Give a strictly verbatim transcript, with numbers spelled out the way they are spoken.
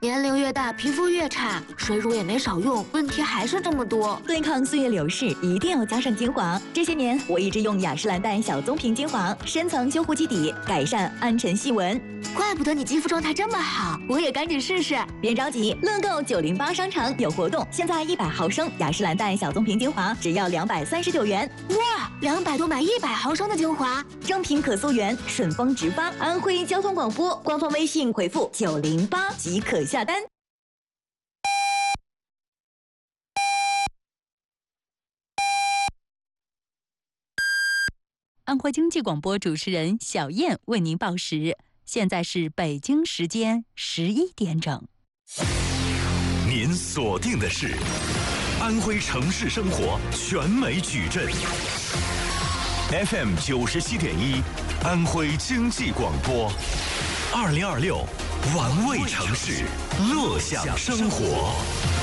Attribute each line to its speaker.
Speaker 1: 年龄越大，皮肤越差，水乳也没少用，问题还是这么多。
Speaker 2: 对抗岁月流逝，一定要加上精华。这些年，我一直用雅诗兰黛小棕瓶精华，深层修护基底，改善暗沉细纹。
Speaker 1: 怪不得你肌肤状态这么好，我也赶紧试试。
Speaker 2: 别着急，乐购九零八商城有活动，现在一百毫升雅诗兰黛小棕瓶精华只要两百三十九元。
Speaker 1: 哇，两百多买一百毫升的精华，
Speaker 2: 正品可溯源，顺丰直发。安徽交通广播官方微信回复九零八即可下单。
Speaker 3: 安徽经济广播主持人小燕为您报时，现在是北京时间十一点整。
Speaker 4: 您锁定的是安徽城市生活全美矩阵 F M 九十七点一，安徽经济广播，二零二六玩味城市，乐享生活。